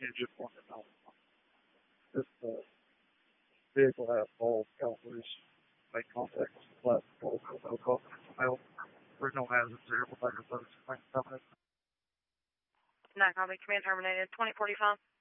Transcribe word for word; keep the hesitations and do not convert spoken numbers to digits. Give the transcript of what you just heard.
engine one to know. If the vehicle has balls, calipers, make contact with the flat balls, no cause fail. There's no hazards there, but like I said, it's coming. Not copy. Command terminated. twenty forty-five.